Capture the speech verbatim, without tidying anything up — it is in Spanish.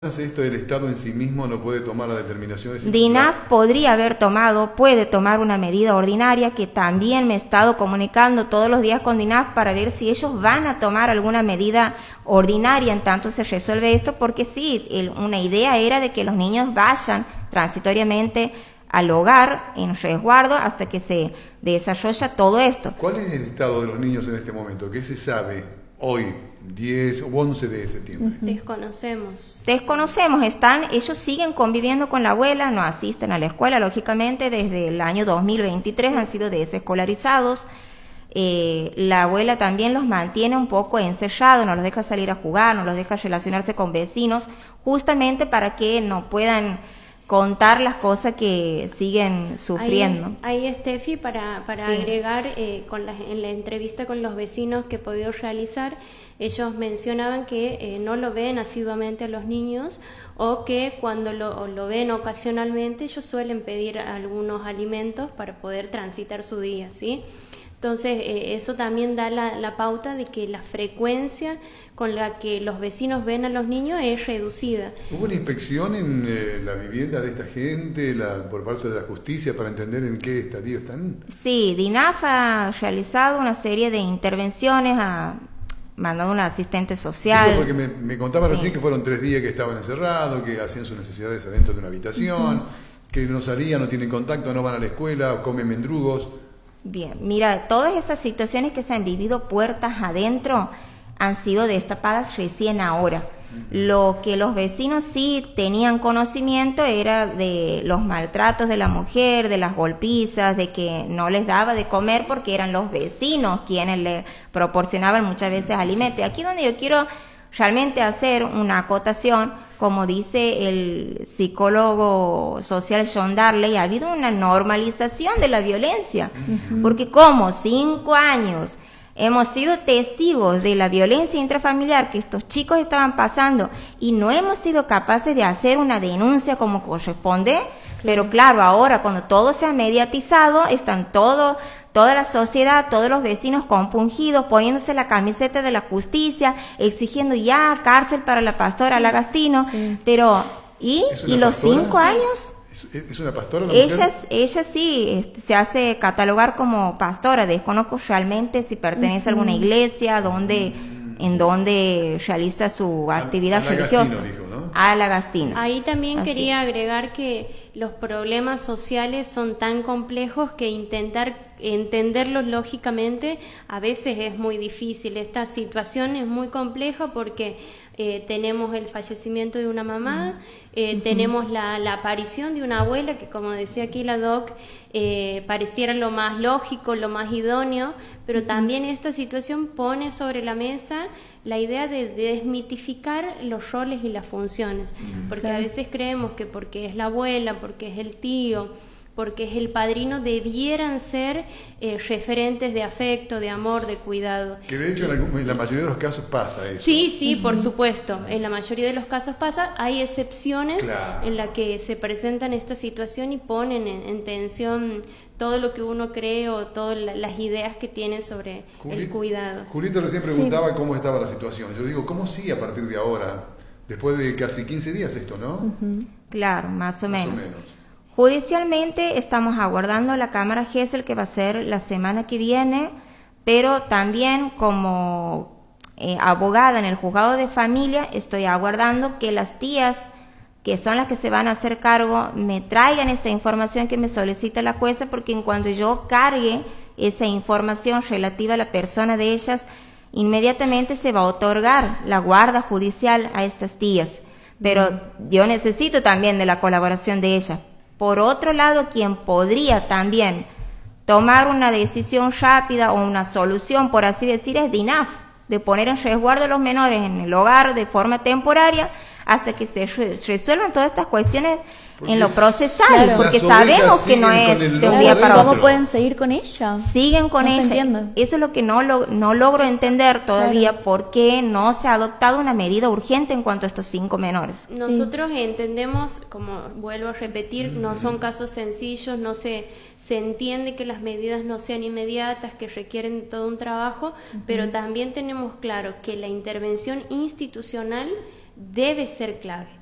Esto el Estado en sí mismo no puede tomar la determinación de D I N A F podría haber tomado, puede tomar una medida ordinaria, que también me he estado comunicando todos los días con D I N A F para ver si ellos van a tomar alguna medida ordinaria en tanto se resuelve esto, porque sí, el, una idea era de que los niños vayan transitoriamente al hogar en resguardo hasta que se desarrolla todo esto. ¿Cuál es el estado de los niños en este momento? ¿Qué se sabe hoy, diez o once de septiembre? Desconocemos. Desconocemos, están, ellos siguen conviviendo con la abuela, no asisten a la escuela, lógicamente, desde el año dos mil veintitrés han sido desescolarizados. Eh, la abuela también los mantiene un poco encerrados, no los deja salir a jugar, no los deja relacionarse con vecinos, justamente para que no puedan contar las cosas que siguen sufriendo. Ahí, ahí Steffi, para, para sí. agregar, eh, con la, en la entrevista con los vecinos que he podido realizar, ellos mencionaban que eh, no lo ven asiduamente a los niños, o que cuando lo, lo ven ocasionalmente, ellos suelen pedir algunos alimentos para poder transitar su día, ¿sí? Entonces, eh, eso también da la, la pauta de que la frecuencia con la que los vecinos ven a los niños es reducida. ¿Hubo una inspección en eh, la vivienda de esta gente la, por parte de la justicia para entender en qué estadio están? Sí, D I N A F ha realizado una serie de intervenciones, ha mandado un asistente social. Digo porque me, me contaba sí. recién que fueron tres días que estaban encerrados, que hacían sus necesidades adentro de una habitación, uh-huh. que no salían, no tienen contacto, no van a la escuela, comen mendrugos. Bien, mira, todas esas situaciones que se han vivido puertas adentro han sido destapadas recién ahora. Lo que los vecinos sí tenían conocimiento era de los maltratos de la mujer, de las golpizas, de que no les daba de comer porque eran los vecinos quienes le proporcionaban muchas veces alimento. Aquí donde yo quiero realmente hacer una acotación, como dice el psicólogo social John Darley, ha habido una normalización de la violencia, uh-huh. porque como cinco años hemos sido testigos de la violencia intrafamiliar que estos chicos estaban pasando y no hemos sido capaces de hacer una denuncia como corresponde, pero claro, ahora cuando todo se ha mediatizado, están todos, toda la sociedad, todos los vecinos compungidos, poniéndose la camiseta de la justicia, exigiendo ya cárcel para la pastora sí. Lagastino, sí. pero ¿y, ¿y los pastora? cinco años? ¿Es una pastora la ella, mujer? Ella sí, este, se hace catalogar como pastora, desconozco realmente si pertenece uh-huh. a alguna iglesia, donde, uh-huh. en donde realiza su actividad a, a religiosa. Dijo, ¿no? A Lagastino. Ahí también Así. Quería agregar que los problemas sociales son tan complejos que intentar entenderlos lógicamente a veces es muy difícil. Esta situación es muy compleja porque eh, tenemos el fallecimiento de una mamá, eh, uh-huh. tenemos la, la aparición de una abuela que, como decía aquí la doc, eh, pareciera lo más lógico, lo más idóneo, pero uh-huh. también esta situación pone sobre la mesa la idea de desmitificar los roles y las funciones, uh-huh. porque claro. a veces creemos que porque es la abuela, porque es el tío, porque es el padrino, debieran ser eh, referentes de afecto, de amor, de cuidado. Que de hecho en, algún, en la mayoría de los casos pasa eso. Sí, sí, uh-huh. por supuesto. En la mayoría de los casos pasa. Hay excepciones claro. en las que se presentan esta situación y ponen en, en tensión todo lo que uno cree o todas las ideas que tiene sobre Juli, el cuidado. Julita recién preguntaba sí. cómo estaba la situación. Yo digo, ¿cómo sigue a partir de ahora? Después de casi quince días esto, ¿no? Uh-huh. Claro, más o más menos. O menos. Judicialmente estamos aguardando la Cámara Gesell, que va a ser la semana que viene, pero también como eh, abogada en el juzgado de familia estoy aguardando que las tías, que son las que se van a hacer cargo, me traigan esta información que me solicita la jueza, porque en cuanto yo cargue esa información relativa a la persona de ellas, inmediatamente se va a otorgar la guarda judicial a estas tías, pero yo necesito también de la colaboración de ellas. Por otro lado, quien podría también tomar una decisión rápida o una solución, por así decir, es D I N A F, de poner en resguardo a los menores en el hogar de forma temporaria hasta que se resuelvan todas estas cuestiones porque en lo procesal, claro. porque sabemos que no es de un día para otro. ¿Cómo pueden seguir con ella? Siguen con no ella. Eso es lo que no, lo, no logro entender todavía, claro. por qué no se ha adoptado una medida urgente en cuanto a estos cinco menores. Nosotros sí. entendemos, como vuelvo a repetir, no son casos sencillos, no se, se entiende que las medidas no sean inmediatas, que requieren todo un trabajo, uh-huh. pero también tenemos claro que la intervención institucional debe ser clave.